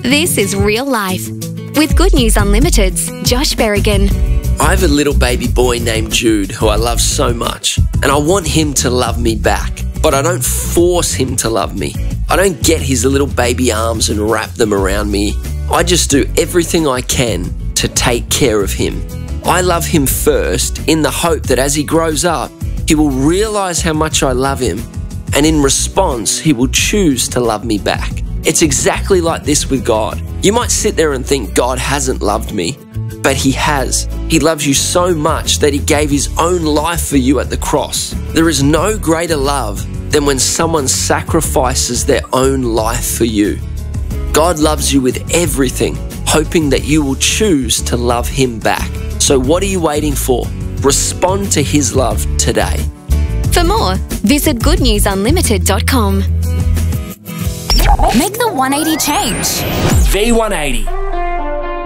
This is real life. With Good News Unlimited's Josh Berrigan. I have a little baby boy named Jude who I love so much, and I want him to love me back, but I don't force him to love me. I don't get his little baby arms and wrap them around me. I just do everything I can to take care of him. I love him first in the hope that as he grows up, he will realize how much I love him, and in response, he will choose to love me back. It's exactly like this with God. You might sit there and think God hasn't loved me, but He has. He loves you so much that He gave His own life for you at the cross. There is no greater love than when someone sacrifices their own life for you. God loves you with everything, hoping that you will choose to love Him back. So what are you waiting for? Respond to His love today. For more, visit goodnewsunlimited.com. Make the 180 change. V180.